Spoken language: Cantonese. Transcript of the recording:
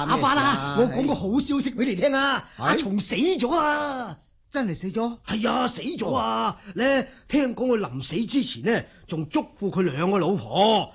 阿花啦，我講個好消息俾你聽啊！阿松死咗啦！ 真係死咗？ 係啊，死咗啊！咧聽講佢臨死之前呢，仲囑咐佢兩個老婆，